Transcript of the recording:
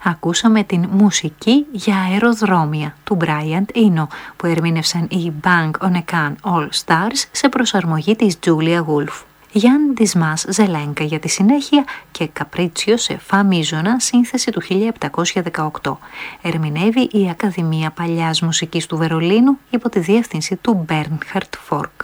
Ακούσαμε την μουσική για αεροδρόμια του Brian Eno που ερμήνευσαν οι Bang on a Can All Stars σε προσαρμογή της Julia Wolf. Γιάν Δισμάς Ζελένκα για τη συνέχεια και Καπρίτσιο σε Φα μίζωνα, σύνθεση του 1718. Ερμηνεύει η Ακαδημία Παλιάς Μουσικής του Βερολίνου υπό τη διεύθυνση του Bernhard Fork.